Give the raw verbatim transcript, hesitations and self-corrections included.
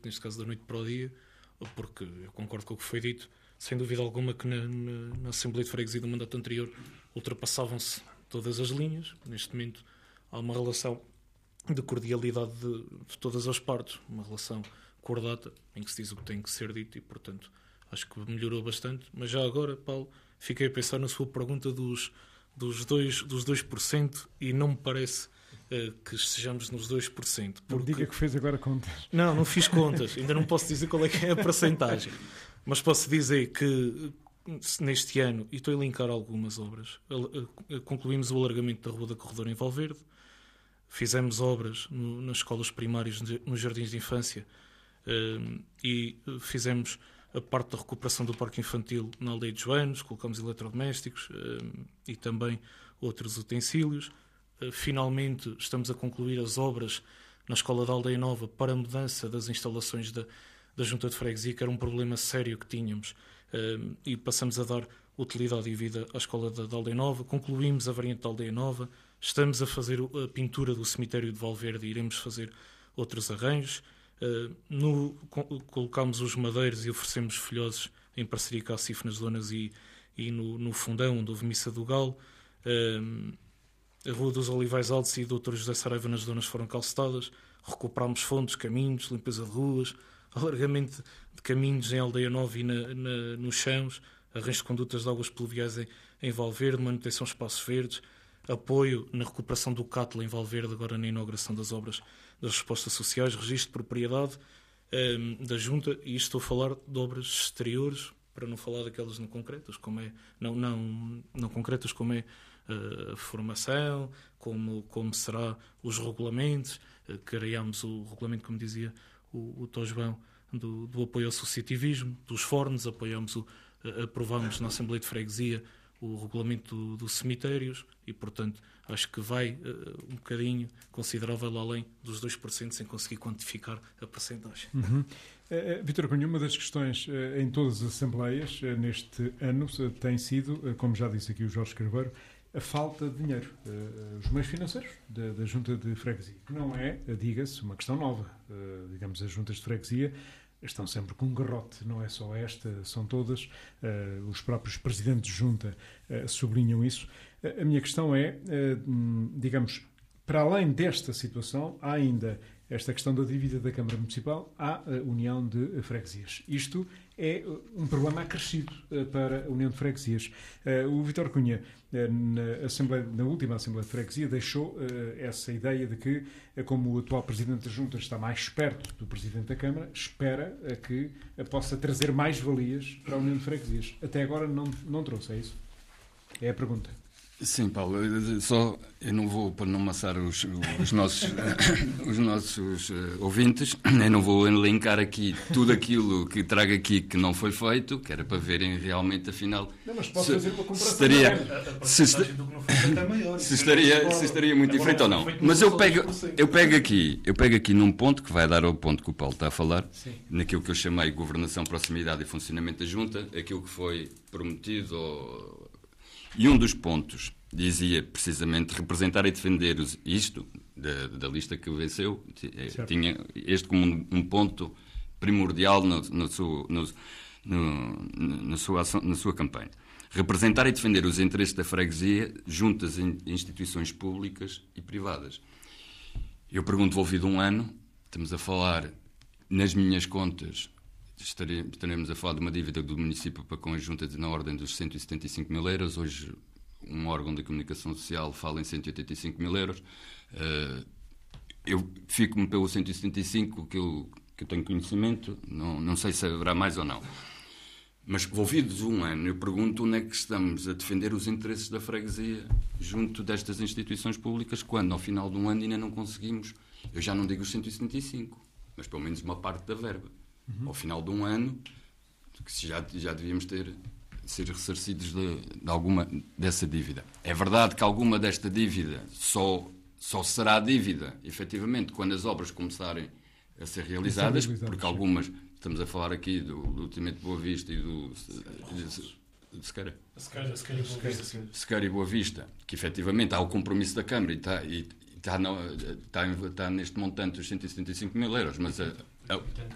neste caso da noite para o dia, porque eu concordo com o que foi dito, sem dúvida alguma que na, na, na Assembleia de Freguesia do mandato anterior ultrapassavam-se todas as linhas. Neste momento há uma relação de cordialidade de, de todas as partes, uma relação cordata, em que se diz o que tem que ser dito e, portanto, acho que melhorou bastante. Mas já agora, Paulo, fiquei a pensar na sua pergunta dos, dos, dois, dos dois por cento e não me parece uh, que estejamos nos dois por cento. Porque... Não diga que fez agora contas. Não, não fiz contas. Ainda não posso dizer qual é que é a percentagem. Mas posso dizer que neste ano, e estou a linkar algumas obras, concluímos o alargamento da Rua da Corredora em Valverde, fizemos obras no, nas escolas primárias, nos jardins de infância, um, e fizemos a parte da recuperação do parque infantil na Aldeia de Joanos, colocamos eletrodomésticos um, e também outros utensílios. Uh, finalmente estamos a concluir as obras na Escola da Aldeia Nova para a mudança das instalações da, da Junta de Freguesia, que era um problema sério que tínhamos, um, e passamos a dar utilidade e vida à Escola da, da Aldeia Nova. Concluímos a variante da Aldeia Nova, estamos a fazer a pintura do cemitério de Valverde e iremos fazer outros arranjos. Uh, no, colocámos os madeiros e oferecemos folhosos em parceria com a CIF nas Donas e, e no, no Fundão, onde houve Missa do Galo. Uh, a Rua dos Olivais Altos e doutor José Saraiva nas Donas foram calcetadas. Recuperámos fontes, caminhos, limpeza de ruas, alargamento de caminhos em Aldeia Nova e na, na, nos chãos, arranjo de condutas de águas pluviais em, em Valverde, manutenção de espaços verdes, apoio na recuperação do Cátedra em Valverde, agora na inauguração das obras das respostas sociais, registro de propriedade um, da Junta, e isto estou a falar de obras exteriores, para não falar daquelas não concretas, como é, não, não, não concretas, como é a uh, formação, como, como será os regulamentos. Uh, criámos o regulamento, como dizia o, o Tó João, do, do apoio ao associativismo, dos fornos, apoiamos o, uh, aprovámos na Assembleia de Freguesia o regulamento do, dos cemitérios e, portanto, acho que vai uh, um bocadinho considerável além dos dois por cento, sem conseguir quantificar a percentagem. Uhum. Uh, Vítor Cunha, uma das questões uh, em todas as Assembleias uh, neste ano uh, tem sido, uh, como já disse aqui o Jorge Carvalho, a falta de dinheiro, uh, os meios financeiros da, da Junta de Freguesia. Não é, uh, diga-se, uma questão nova. Uh, digamos, as juntas de freguesia estão sempre com um garrote, não é só esta, são todas. Uh, os próprios presidentes de junta uh, sublinham isso. Uh, a minha questão é, uh, digamos, para além desta situação, há ainda esta questão da dívida da Câmara Municipal à uh, União de Freguesias. Isto é um problema acrescido uh, para a União de Freguesias. Uh, o Vítor Cunha, uh, na, Assembleia, na última Assembleia de Freguesia, deixou uh, essa ideia de que, uh, como o atual Presidente da Junta está mais perto do Presidente da Câmara, espera uh, que uh, possa trazer mais valias para a União de Freguesias. Até agora não, não trouxe, é isso? É a pergunta. Sim, Paulo, só eu não vou, para não amassar os, os nossos, os nossos ouvintes, eu não vou elencar aqui tudo aquilo que trago aqui que não foi feito, que era para verem realmente, afinal... Não, mas posso se, fazer uma comparação. Estaria, a, a se, esta, do que não foi feito é maior, se, estaria, se estaria muito agora, diferente ou não. Mas eu pego, eu, pego aqui, eu pego aqui num ponto que vai dar ao ponto que o Paulo está a falar, sim, naquilo que eu chamei governação, proximidade e funcionamento da Junta, aquilo que foi prometido... Ou, e um dos pontos dizia precisamente representar e defender os, isto, da, da lista que venceu, certo, tinha este como um, um ponto primordial no, no seu, no, no, na, sua ação, na sua campanha. Representar e defender os interesses da freguesia junto às instituições públicas e privadas. Eu pergunto, envolvido um ano, estamos a falar, nas minhas contas, estaremos a falar de uma dívida do município para com as juntas na ordem dos cento e setenta e cinco mil euros. Hoje um órgão da comunicação social fala em cento e oitenta e cinco mil euros. Uh, eu fico-me pelo cento e setenta e cinco que eu, que eu tenho conhecimento, não, não sei se haverá mais ou não. Mas, envolvidos um ano, eu pergunto onde é que estamos a defender os interesses da freguesia junto destas instituições públicas, quando ao final de um ano ainda não conseguimos, eu já não digo os cento e setenta e cinco, mas pelo menos uma parte da verba. Uhum. Ao final de um ano, que já, já devíamos ter ser ressarcidos de, de alguma dessa dívida. É verdade que alguma desta dívida só, só será dívida, efetivamente, quando as obras começarem a ser realizadas, porque algumas, estamos a falar aqui do, do ultimamente Boa Vista e do de Sequeira. Sequeira e Boa Vista, que efetivamente há o compromisso da Câmara e está, e, está, não, está, está neste montante dos cento e setenta e cinco mil euros, mas a, a,